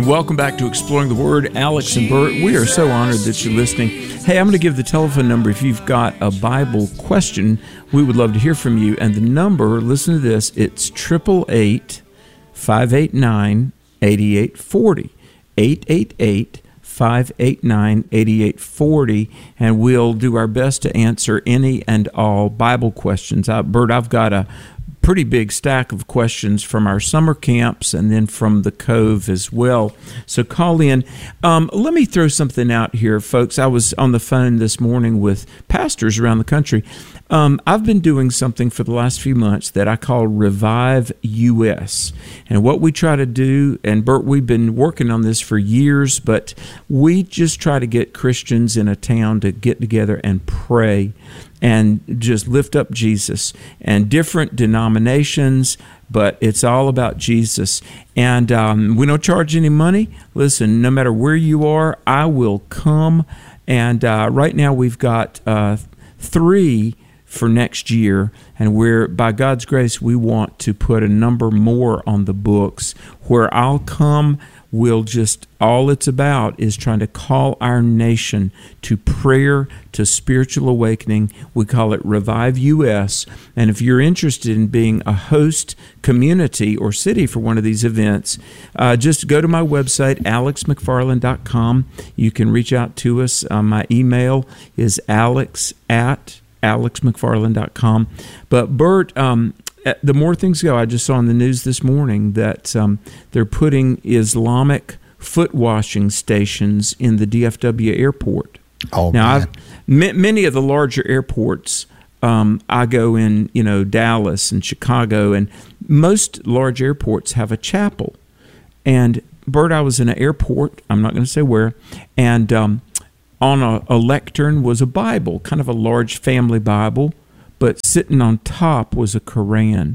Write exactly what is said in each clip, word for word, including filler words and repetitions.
And welcome back to Exploring the Word. Alex and Bert, we are so honored that you're listening. Hey, I'm going to give the telephone number if you've got a Bible question. We would love to hear from you. And the number, listen to this, it's eight eight eight, five eight nine, eight eight four zero. eight eight eight, five eight nine, eight eight four zero. And we'll do our best to answer any and all Bible questions. Uh, Bert, I've got a pretty big stack of questions from our summer camps and then from the Cove as well. So call in. Um, let me throw something out here, folks. I was on the phone this morning with pastors around the country. Um, I've been doing something for the last few months that I call Revive U S. And what we try to do, and Bert, we've been working on this for years, but we just try to get Christians in a town to get together and pray and just lift up Jesus, and different denominations, but it's all about Jesus. And um, we don't charge any money. Listen, no matter where you are, I will come. And uh, right now we've got uh, three for next year, and we're, by God's grace, we want to put a number more on the books where I'll come. We'll just, all it's about is trying to call our nation to prayer, to spiritual awakening. We call it Revive U S. And if you're interested in being a host community or city for one of these events, uh, just go to my website, alex mcfarland dot com. You can reach out to us. Uh, my email is alex at alex mcfarland dot com. But Bert, um, the more things go, I just saw on the news this morning that um, they're putting Islamic foot washing stations in the D F W airport. Oh, now, man. I've, m- many of the larger airports, um, I go in, you know, Dallas and Chicago, and most large airports have a chapel. And Bert, I was in an airport, I'm not going to say where, and um, on a, a lectern was a Bible, kind of a large family Bible, but sitting on top was a Quran.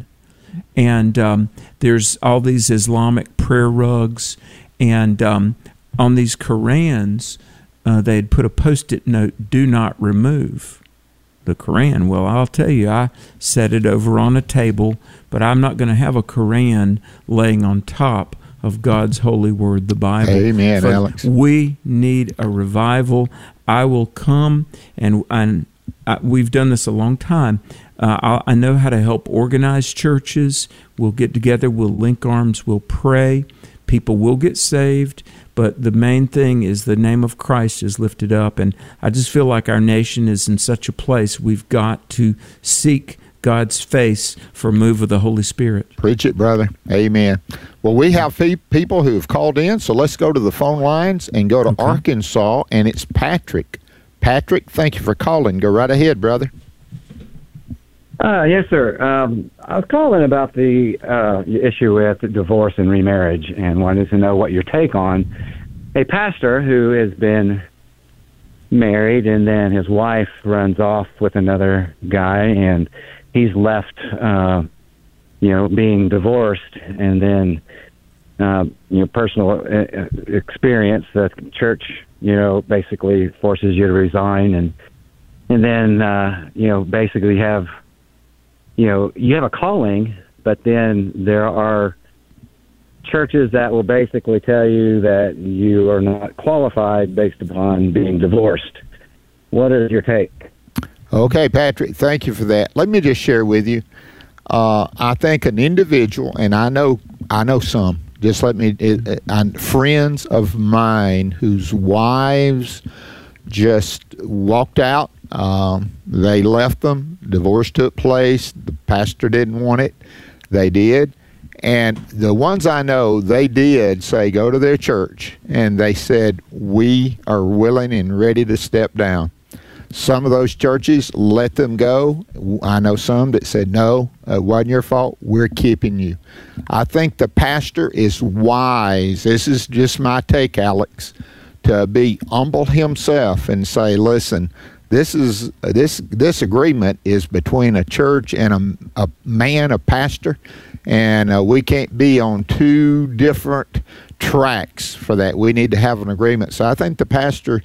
And um, there's all these Islamic prayer rugs, and um, on these Qurans, uh, they had put a post-it note, do not remove the Quran. Well, I'll tell you, I set it over on a table, but I'm not going to have a Quran laying on top of God's holy word, the Bible. Amen, But Alex. we need a revival. I will come, and and I, we've done this a long time. Uh, I, I know how to help organize churches. We'll get together, we'll link arms, we'll pray. People will get saved, but the main thing is the name of Christ is lifted up. And I just feel like our nation is in such a place, we've got to seek God's face for a move of the Holy Spirit. Preach it, brother. Amen. Well, we have pe- people who have called in, so let's go to the phone lines and go to Okay. Arkansas, and it's Patrick. Patrick, thank you for calling. Go right ahead, brother. Uh, yes, sir. Um, I was calling about the uh, issue with divorce and remarriage and wanted to know what your take on a pastor who has been married and then his wife runs off with another guy and he's left, uh, you know, being divorced, and then, uh, you know, personal uh, experience, the church, you know, basically forces you to resign, and and then, uh, you know, basically have, you know, you have a calling, but then there are churches that will basically tell you that you are not qualified based upon being divorced. What is your take? Okay, Patrick, thank you for that. Let me just share with you. Uh, I think an individual, and I know I know some, just let me, it, it, I, friends of mine whose wives just walked out. Um, they left them. Divorce took place. The pastor didn't want it. They did. And the ones I know, they did say go to their church, and they said, we are willing and ready to step down. Some of those churches let them go. I know some that said, no, it wasn't your fault. We're keeping you. I think the pastor is wise. This is just my take, Alex, to be humble himself and say, listen, this is this this agreement is between a church and a, a man, a pastor, and uh, we can't be on two different tracks for that. We need to have an agreement. So I think the pastor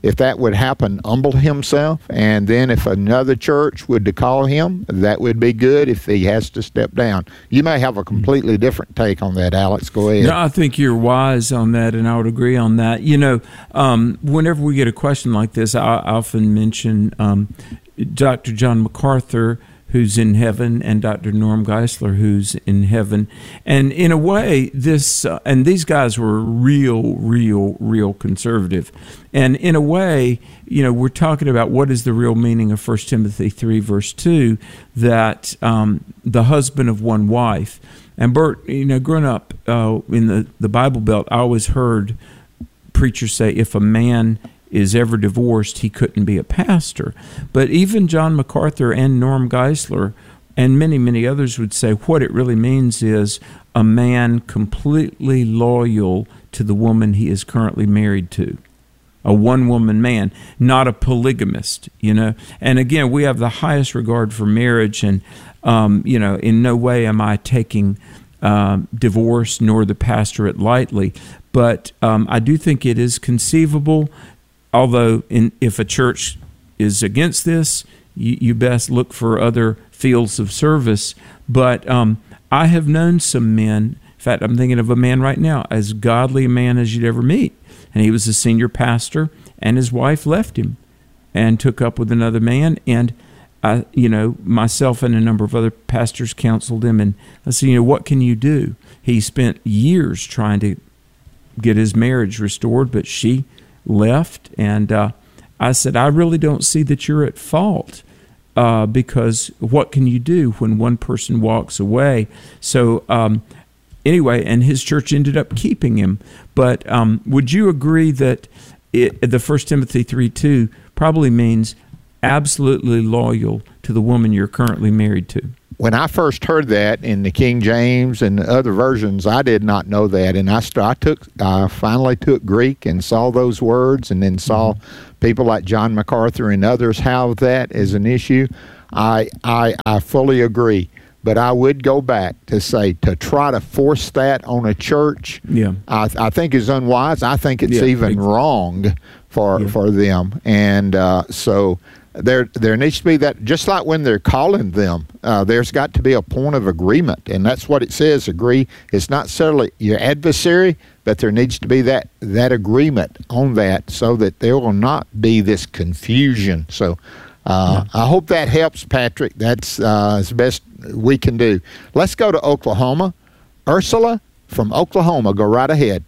if that would happen, humble himself, and then if another church would to call him, that would be good. If he has to step down, you may have a completely different take on that, Alex. Go ahead. No, I think you're wise on that, and I would agree on that. You know, um, whenever we get a question like this, I often mention um, Doctor John MacArthur, who's in heaven, and Doctor Norm Geisler, who's in heaven. And in a way, this, uh, and these guys were real, real, real conservative. And in a way, you know, we're talking about what is the real meaning of First Timothy three, verse two, that um, the husband of one wife. And Bert, you know, growing up uh, in the, the Bible Belt, I always heard preachers say, if a man is ever divorced, he couldn't be a pastor. But even John MacArthur and Norm Geisler and many, many others would say what it really means is a man completely loyal to the woman he is currently married to. A one-woman man, not a polygamist, you know. And again, we have the highest regard for marriage, and, um, you know, in no way am I taking um, divorce nor the pastorate lightly. But um, I do think it is conceivable. Although, in, if a church is against this, you, you best look for other fields of service. But um, I have known some men, in fact, I'm thinking of a man right now, as godly a man as you'd ever meet. And he was a senior pastor, and his wife left him and took up with another man. And, I, you know, myself and a number of other pastors counseled him. And I said, you know, what can you do? He spent years trying to get his marriage restored, but she left, and uh, I said, I really don't see that you're at fault, uh, because what can you do when one person walks away? So um, anyway, and his church ended up keeping him. But um, would you agree that it, the First Timothy three two probably means absolutely loyal to the woman you're currently married to? When I first heard that in the King James and other versions, I did not know that, and I, st- I took, I finally took Greek and saw those words, and then saw mm-hmm. people like John MacArthur and others have that as an issue. I, I, I fully agree, but I would go back to say to try to force that on a church. Yeah, I, I think is unwise. I think it's yeah, even exactly. wrong for yeah. for them, and uh, so. There there needs to be that, just like when they're calling them, uh, there's got to be a point of agreement, and that's what it says, agree. It's not necessarily your adversary, but there needs to be that, that agreement on that so that there will not be this confusion. So uh, yeah. I hope that helps, Patrick. That's uh, as best we can do. Let's go to Oklahoma. Ursula from Oklahoma, go right ahead.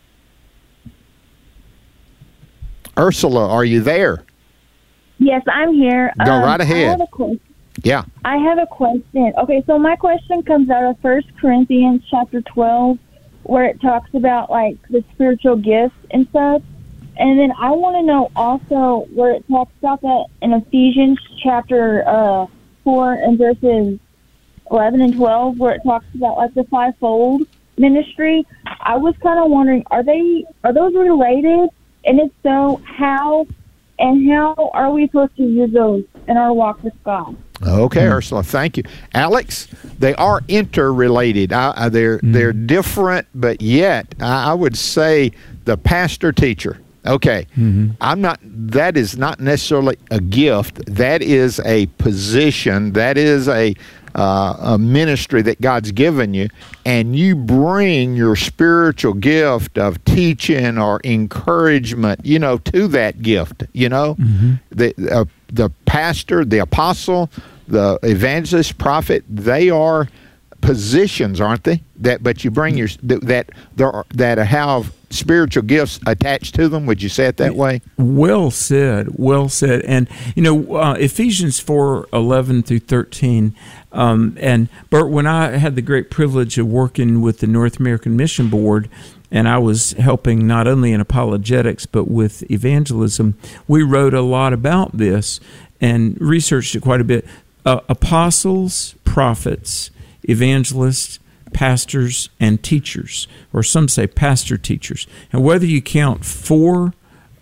Ursula, are you there? Yes, I'm here. Go um, right ahead. I have a question. Yeah. I have a question. Okay, so my question comes out of First Corinthians chapter twelve, where it talks about, like, the spiritual gifts and stuff. And then I want to know also where it talks about that in Ephesians chapter uh, four and verses eleven and twelve, where it talks about, like, the fivefold ministry. I was kind of wondering, are they are those related? And if so, how? And how are we supposed to use those in our walk with God? Okay, mm-hmm. Ursula, thank you. Alex, they are interrelated. I, they're mm-hmm. they're different, but yet I, I would say the pastor-teacher. Okay, mm-hmm. I'm not. That is not necessarily a gift. That is a position. That is a uh, a ministry that God's given you, and you bring your spiritual gift of teaching or encouragement, you know, to that gift. You know, mm-hmm. the uh, the pastor, the apostle, the evangelist, prophet. They are positions, aren't they? That, but you bring your that there are, that have spiritual gifts attached to them. Would you say it that way? Well said. Well said. And you know, uh, Ephesians four eleven through thirteen. Um, and Bert, when I had the great privilege of working with the North American Mission Board, and I was helping not only in apologetics but with evangelism, we wrote a lot about this and researched it quite a bit. Uh, apostles, prophets, evangelists, pastors, and teachers, or some say pastor teachers. And whether you count four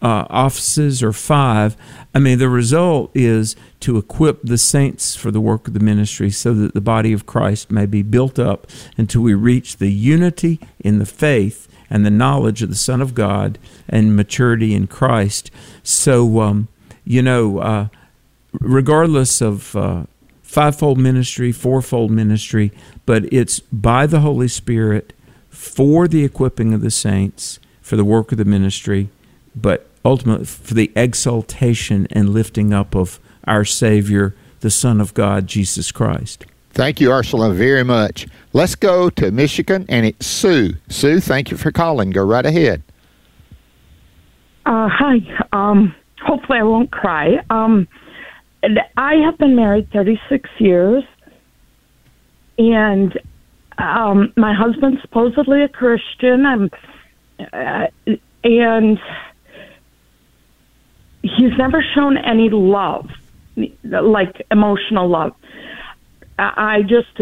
uh, offices or five. I mean, the result is to equip the saints for the work of the ministry so that the body of Christ may be built up until we reach the unity in the faith and the knowledge of the Son of God and maturity in Christ. So, um, you know, uh, regardless of uh, fivefold ministry, fourfold ministry, but it's by the Holy Spirit for the equipping of the saints, for the work of the ministry, but ultimately for the exaltation and lifting up of our Savior, the Son of God, Jesus Christ. Thank you, Ursula, very much. Let's go to Michigan, and it's Sue. Sue, thank you for calling. Go right ahead. Uh, hi. Um, hopefully I won't cry. Um, I have been married thirty-six years, and um, my husband's supposedly a Christian, I'm, uh, and he's never shown any love, like emotional love. I just,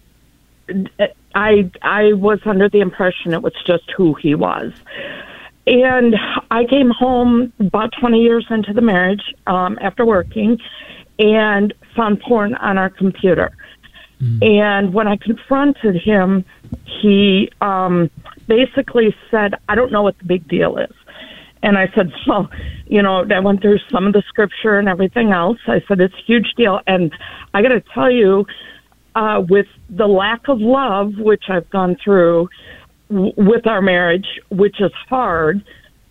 I, I was under the impression it was just who he was. And I came home about twenty years into the marriage um, after working and found porn on our computer. Mm. And when I confronted him, he um, basically said, I don't know what the big deal is. And I said, well, you know, I went through some of the scripture and everything else. I said, it's a huge deal. And I got to tell you, uh, with the lack of love, which I've gone through w- with our marriage, which is hard,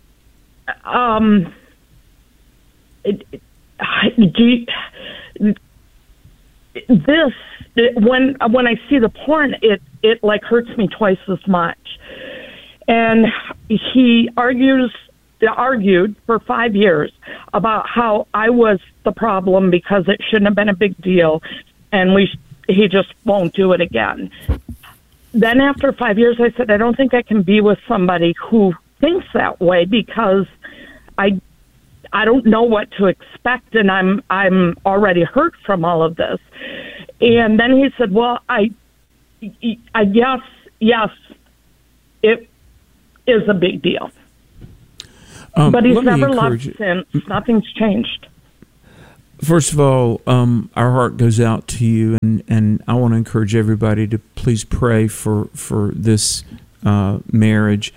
um, it, it, do you, this, it, when when I see the porn, it, it like hurts me twice as much. And he argues... argued for five years about how I was the problem because it shouldn't have been a big deal, and we he just won't do it again. Then after five years, I said, I don't think I can be with somebody who thinks that way because I I don't know what to expect, and I'm I'm already hurt from all of this. And then he said, well, I, I guess, yes, it is a big deal. Um, but he's never loved since. Nothing's changed. First of all, um, our heart goes out to you, and, and I want to encourage everybody to please pray for, for this uh, marriage.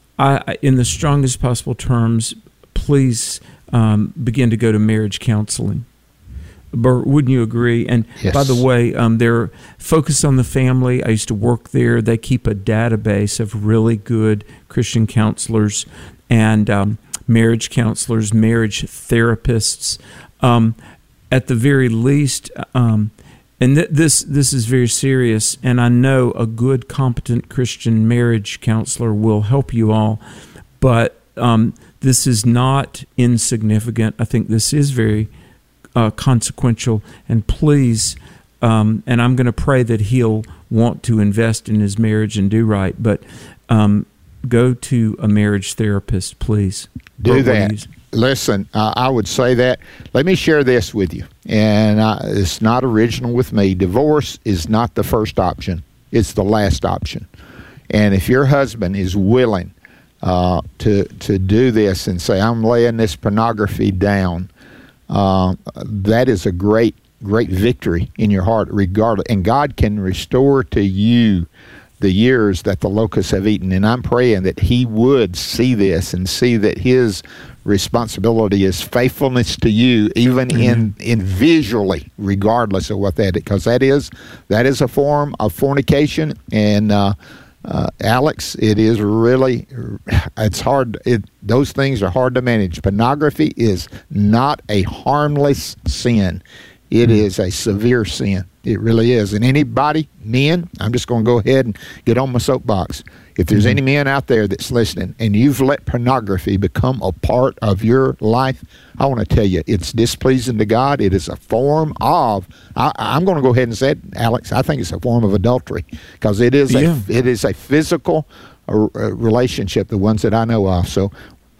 I, in the strongest possible terms, please um, begin to go to marriage counseling. Bert, wouldn't you agree? And yes. By the way, um, they're focused on the family. I used to work there. They keep a database of really good Christian counselors and um, marriage counselors, marriage therapists. Um, at the very least, um, and th- this this is very serious, and I know a good, competent Christian marriage counselor will help you all, but um, this is not insignificant. I think this is very uh, consequential, and please, um, and I'm going to pray that he'll want to invest in his marriage and do right, but um, go to a marriage therapist, please. Do that. Listen, uh, I would say that. Let me share this with you, and uh, it's not original with me. Divorce is not the first option. It's the last option. And if your husband is willing uh, to to do this and say, I'm laying this pornography down, uh, that is a great, great victory in your heart, regardless. And God can restore to you the years that the locusts have eaten. And I'm praying that he would see this and see that his responsibility is faithfulness to you, even mm-hmm. in in visually, regardless of what that is, because that is that is a form of fornication. And uh, uh, Alex, it is really it's hard. It, those things are hard to manage. Pornography is not a harmless sin. It mm-hmm. is a severe sin. It really is. And anybody, men, I'm just going to go ahead and get on my soapbox. If there's mm-hmm. any men out there that's listening and you've let pornography become a part of your life, I want to tell you, it's displeasing to God. It is a form of, I, I'm going to go ahead and say it, Alex, I think it's a form of adultery, because it is yeah. a, it is a physical uh, relationship, the ones that I know of. So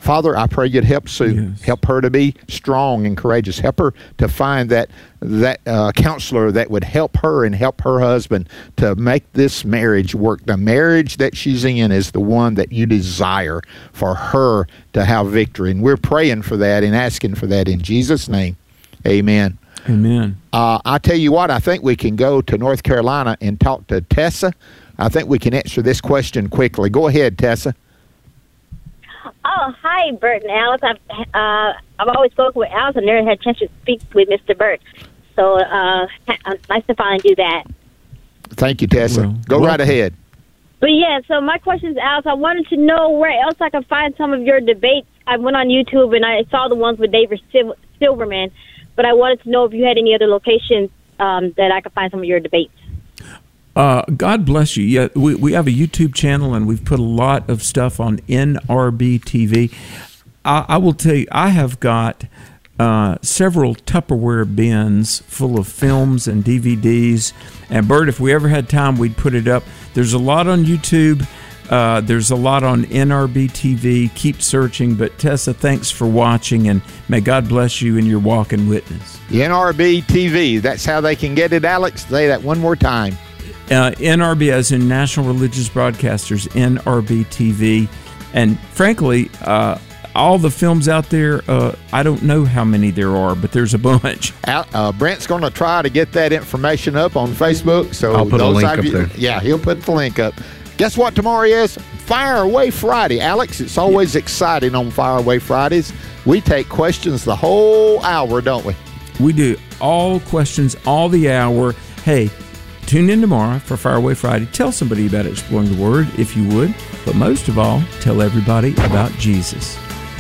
Father, I pray you'd help Sue. Yes. Help her to be strong and courageous. Help her to find that that uh, counselor that would help her and help her husband to make this marriage work. The marriage that she's in is the one that you desire for her to have victory. And we're praying for that and asking for that in Jesus' name. Amen. Amen. Uh, I tell you what, I think we can go to North Carolina and talk to Tessa. I think we can answer this question quickly. Go ahead, Tessa. Oh, hi, Bert and Alice. I've uh, I've always spoken with Alice. I've never had a chance to speak with Mister Bert. So uh, nice to finally do that. Thank you, Tessa. Well, Go well, right ahead. But yeah, so my question is, Alice, I wanted to know where else I could find some of your debates. I went on YouTube and I saw the ones with David Sil- Silverman, but I wanted to know if you had any other locations um, that I could find some of your debates. Uh, God bless you. Yeah, we, we have a YouTube channel, and we've put a lot of stuff on N R B T V. I, I will tell you, I have got uh, several Tupperware bins full of films and D V Ds. And Bert, if we ever had time, we'd put it up. There's a lot on YouTube. Uh, there's a lot on N R B T V. Keep searching. But Tessa, thanks for watching, and may God bless you in your walk and witness. N R B T V. That's how they can get it, Alex. Say that one more time. Uh, N R B, as in National Religious Broadcasters, N R B T V. And frankly, uh, all the films out there, uh, I don't know how many there are, but there's a bunch. Uh, Brent's going to try to get that information up on Facebook. So I'll put a those link of up you, there. Yeah, he'll put the link up. Guess what tomorrow is? Fire Away Friday. Alex, it's always exciting on Fire Away Fridays. We take questions the whole hour, don't we? We do all questions, all the hour. Hey, tune in tomorrow for Fire Away Friday. Tell somebody about Exploring the Word, if you would. But most of all, tell everybody about Jesus.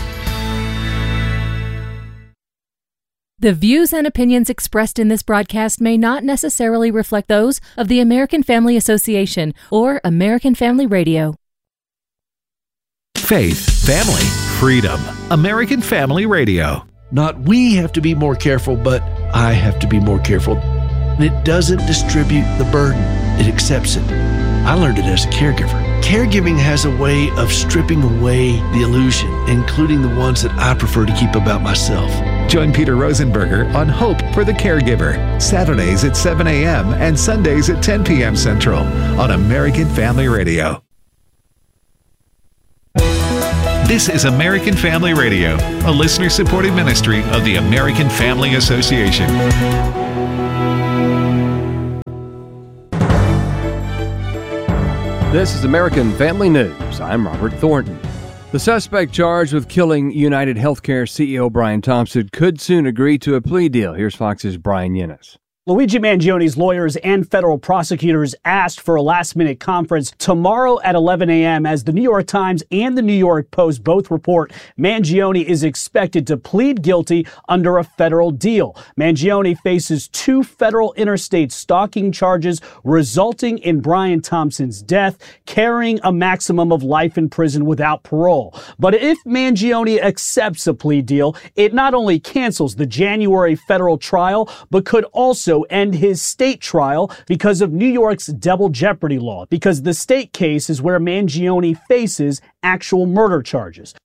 The views and opinions expressed in this broadcast may not necessarily reflect those of the American Family Association or American Family Radio. Faith, family, freedom. American Family Radio. Not we have to be more careful, but I have to be more careful. It doesn't distribute the burden. It accepts it. I learned it as a caregiver. Caregiving has a way of stripping away the illusion, including the ones that I prefer to keep about myself. Join Peter Rosenberger on Hope for the Caregiver, Saturdays at seven a.m. and Sundays at ten p.m. Central on American Family Radio. This is American Family Radio, a listener-supported ministry of the American Family Association. This is American Family News. I'm Robert Thornton. The suspect charged with killing United Healthcare C E O Brian Thompson could soon agree to a plea deal. Here's Fox's Brian Yennis. Luigi Mangioni's lawyers and federal prosecutors asked for a last-minute conference tomorrow at eleven a.m. As the New York Times and the New York Post both report, Mangioni is expected to plead guilty under a federal deal. Mangioni faces two federal interstate stalking charges resulting in Brian Thompson's death, carrying a maximum of life in prison without parole. But if Mangioni accepts a plea deal, it not only cancels the January federal trial, but could also end his state trial because of New York's double jeopardy law, because the state case is where Mangioni faces actual murder charges.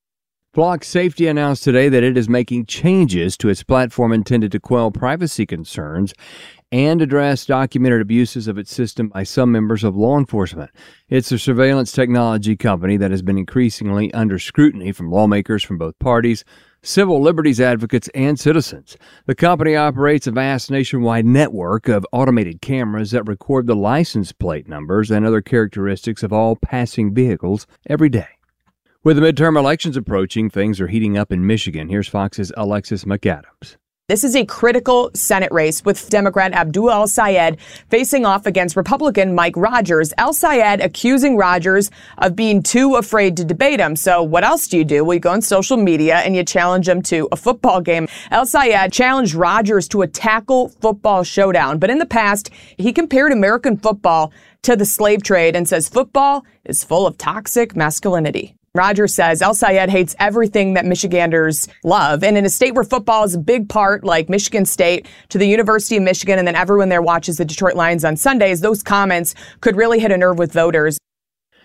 Block Safety announced today that it is making changes to its platform intended to quell privacy concerns and address documented abuses of its system by some members of law enforcement. It's a surveillance technology company that has been increasingly under scrutiny from lawmakers from both parties, civil liberties advocates, and citizens. The company operates a vast nationwide network of automated cameras that record the license plate numbers and other characteristics of all passing vehicles every day. With the midterm elections approaching, things are heating up in Michigan. Here's Fox's Alexis McAdams. This is a critical Senate race with Democrat Abdul El-Sayed facing off against Republican Mike Rogers. El-Sayed accusing Rogers of being too afraid to debate him. So what else do you do? Well, you go on social media and you challenge him to a football game. El-Sayed challenged Rogers to a tackle football showdown. But in the past, he compared American football to the slave trade and says football is full of toxic masculinity. Rogers says El-Sayed hates everything that Michiganders love. And in a state where football is a big part, like Michigan State, to the University of Michigan, and then everyone there watches the Detroit Lions on Sundays, those comments could really hit a nerve with voters.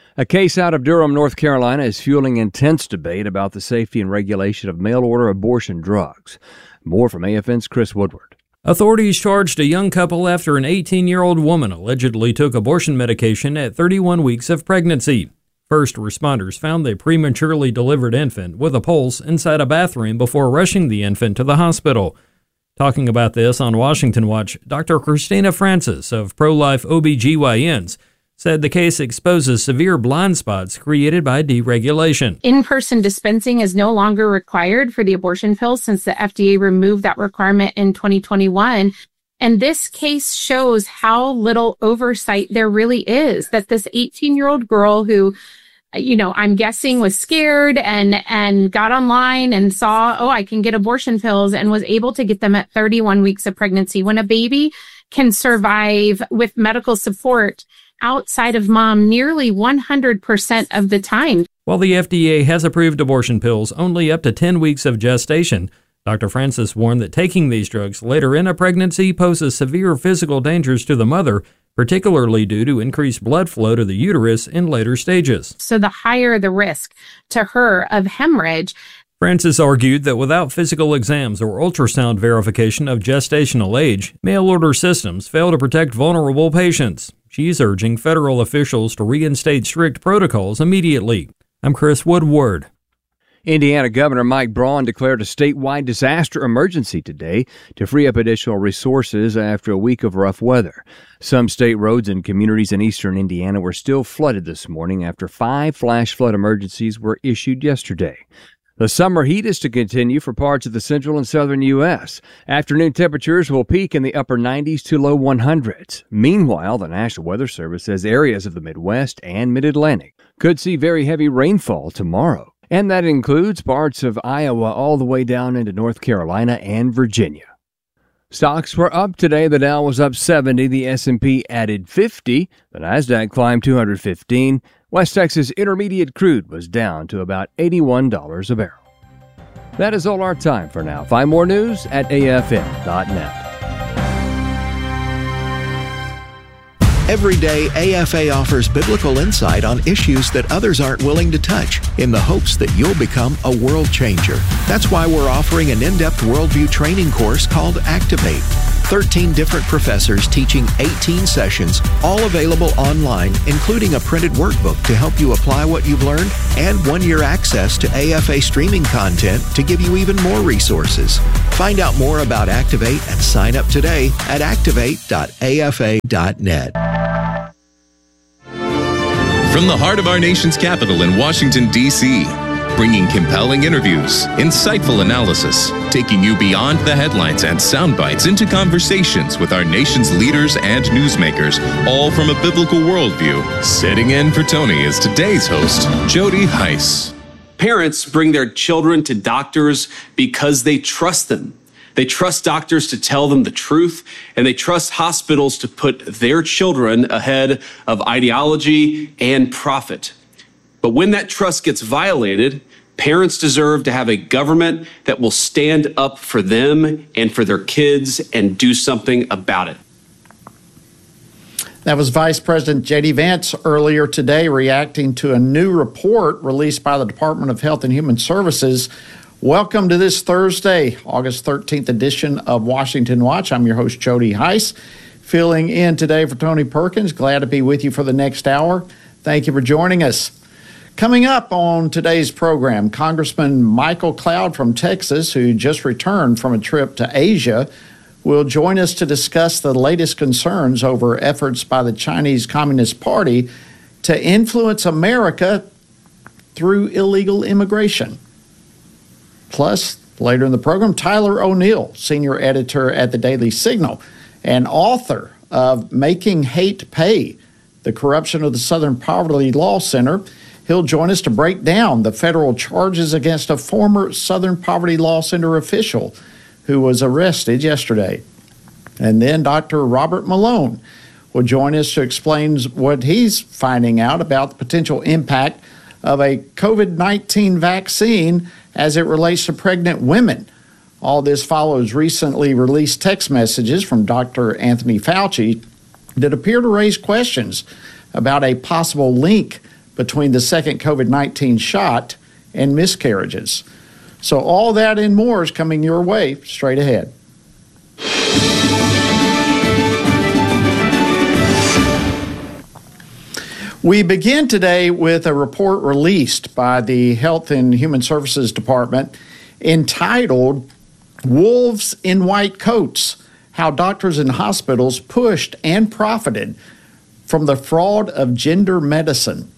A case out of Durham, North Carolina is fueling intense debate about the safety and regulation of mail-order abortion drugs. More from A F N's Chris Woodward. Authorities charged a young couple after an eighteen-year-old woman allegedly took abortion medication at thirty-one weeks of pregnancy. First responders found the prematurely delivered infant with a pulse inside a bathroom before rushing the infant to the hospital. Talking about this on Washington Watch, Doctor Christina Francis of Pro-Life O B G Y Ns said the case exposes severe blind spots created by deregulation. In-person dispensing is no longer required for the abortion pills since the F D A removed that requirement in twenty twenty-one. And this case shows how little oversight there really is, that this eighteen-year-old girl who, you know, I'm guessing was scared and, and got online and saw, oh, I can get abortion pills, and was able to get them at thirty-one weeks of pregnancy. When a baby can survive with medical support outside of mom nearly one hundred percent of the time. While the F D A has approved abortion pills only up to ten weeks of gestation, Doctor Francis warned that taking these drugs later in a pregnancy poses severe physical dangers to the mother, particularly due to increased blood flow to the uterus in later stages. So the higher the risk to her of hemorrhage. Francis argued that without physical exams or ultrasound verification of gestational age, mail-order systems fail to protect vulnerable patients. She's urging federal officials to reinstate strict protocols immediately. I'm Chris Woodward. Indiana Governor Mike Braun declared a statewide disaster emergency today to free up additional resources after a week of rough weather. Some state roads and communities in eastern Indiana were still flooded this morning after five flash flood emergencies were issued yesterday. The summer heat is to continue for parts of the central and southern U S. Afternoon temperatures will peak in the upper nineties to low hundreds. Meanwhile, the National Weather Service says areas of the Midwest and Mid-Atlantic could see very heavy rainfall tomorrow. And that includes parts of Iowa all the way down into North Carolina and Virginia. Stocks were up today. The Dow was up seventy. The S and P added fifty. The Nasdaq climbed two hundred fifteen. West Texas Intermediate crude was down to about eighty-one dollars a barrel. That is all our time for now. Find more news at A F N dot net. Every day, A F A offers biblical insight on issues that others aren't willing to touch in the hopes that you'll become a world changer. That's why we're offering an in-depth worldview training course called Activate. thirteen different professors teaching eighteen sessions, all available online, including a printed workbook to help you apply what you've learned and one-year access to A F A streaming content to give you even more resources. Find out more about Activate and sign up today at activate dot A F A dot net. From the heart of our nation's capital in Washington, D C, bringing compelling interviews, insightful analysis, taking you beyond the headlines and sound bites into conversations with our nation's leaders and newsmakers, all from a biblical worldview. Sitting in for Tony is today's host, Jody Heiss. Parents bring their children to doctors because they trust them. They trust doctors to tell them the truth, and they trust hospitals to put their children ahead of ideology and profit. But when that trust gets violated, parents deserve to have a government that will stand up for them and for their kids and do something about it. That was Vice President J D Vance earlier today reacting to a new report released by the Department of Health and Human Services. Welcome to this Thursday, August thirteenth edition of Washington Watch. I'm your host, Jody Heiss, filling in today for Tony Perkins. Glad to be with you for the next hour. Thank you for joining us. Coming up on today's program, Congressman Michael Cloud from Texas, who just returned from a trip to Asia, will join us to discuss the latest concerns over efforts by the Chinese Communist Party to influence America through illegal immigration. Plus, later in the program, Tyler O'Neill, senior editor at the Daily Signal and author of Making Hate Pay, The Corruption of the Southern Poverty Law Center. He'll join us to break down the federal charges against a former Southern Poverty Law Center official who was arrested yesterday. And then Doctor Robert Malone will join us to explain what he's finding out about the potential impact of a COVID nineteen vaccine as it relates to pregnant women. All this follows recently released text messages from Doctor Anthony Fauci that appear to raise questions about a possible link between the second COVID nineteen shot and miscarriages. So all that and more is coming your way straight ahead. We begin today with a report released by the Health and Human Services Department entitled Wolves in White Coats: How Doctors and Hospitals Pushed and Profited from the Fraud of Gender Medicine.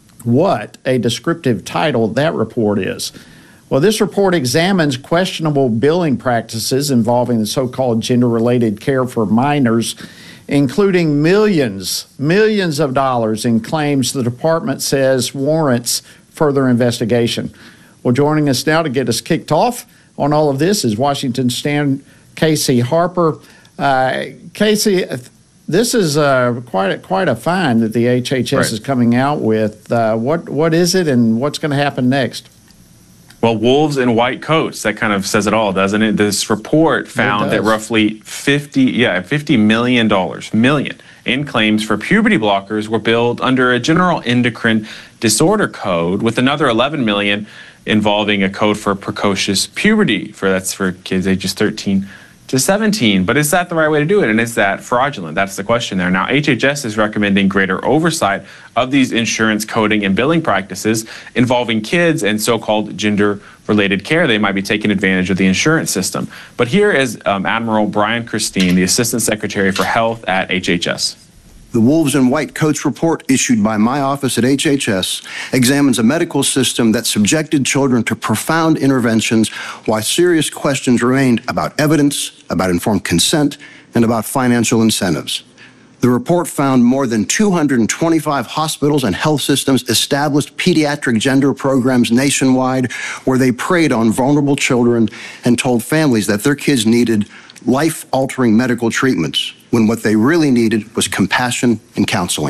What a descriptive title that report is. Well, this report examines questionable billing practices involving the so-called gender-related care for minors, including millions, millions of dollars in claims the department says warrants further investigation. Well, joining us now to get us kicked off on all of this is Washington Stand Casey Harper. Uh, Casey, this is uh, quite a, quite a find that the H H S right. is coming out with. Uh, what what is it, and what's going to happen next? Well, wolves in white coats, that kind of says it all, doesn't it? This report found that roughly fifty, yeah, fifty million dollars, million, in claims for puberty blockers were billed under a general endocrine disorder code, with another eleven million involving a code for precocious puberty, for that's for kids ages thirteen to seventeen. But is that the right way to do it? And is that fraudulent? That's the question there. Now, H H S is recommending greater oversight of these insurance coding and billing practices involving kids and so-called gender-related care. They might be taking advantage of the insurance system. But here is um, Admiral Brian Christine, the Assistant Secretary for Health at H H S. The Wolves in White Coats report issued by my office at H H S examines a medical system that subjected children to profound interventions while serious questions remained about evidence, about informed consent, and about financial incentives. The report found more than two hundred twenty-five hospitals and health systems established pediatric gender programs nationwide where they preyed on vulnerable children and told families that their kids needed life-altering medical treatments, when what they really needed was compassion and counseling.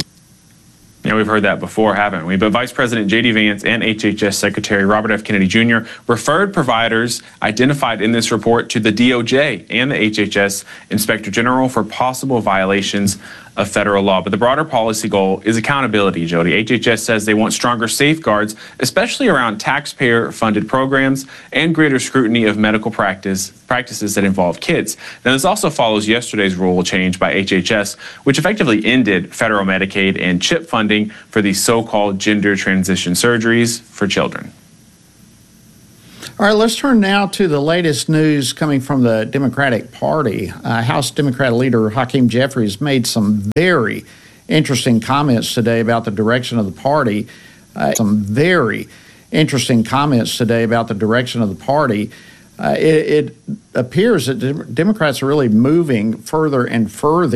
Yeah, we've heard that before, haven't we? But Vice President J D Vance and H H S Secretary Robert F. Kennedy Junior referred providers identified in this report to the D O J and the H H S Inspector General for possible violations of federal law. But the broader policy goal is accountability, Jody. H H S says they want stronger safeguards, especially around taxpayer-funded programs and greater scrutiny of medical practice practices that involve kids. Now, this also follows yesterday's rule change by H H S, which effectively ended federal Medicaid and CHIP funding for these so-called gender transition surgeries for children. All right, let's turn now to the latest news coming from the Democratic Party. Uh, House Democrat leader Hakeem Jeffries made some very interesting comments today about the direction of the party. Uh, some very interesting comments today about the direction of the party. Uh, it, it appears that Democrats are really moving further and further